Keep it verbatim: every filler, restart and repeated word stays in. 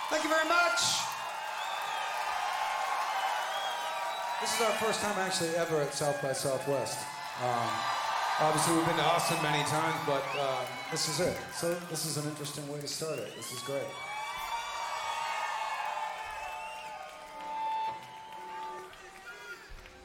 Thank you very much. This is our first time actually ever at South by Southwest. Um, obviously, we've been to Austin many times, but uh, this is it. So this is an interesting way to start it. This is great.